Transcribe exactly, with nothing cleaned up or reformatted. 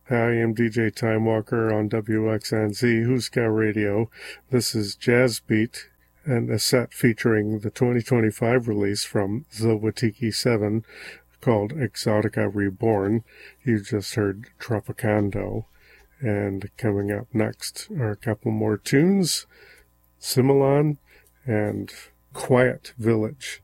Hi, I am D J Time Walker on W X N Z Huska Radio. This is Jazz Beat, and a set featuring the twenty twenty-five release from the Watiki seven called Exotica Reborn. You just heard Tropicando. And coming up next are a couple more tunes, Similon and Quiet Village.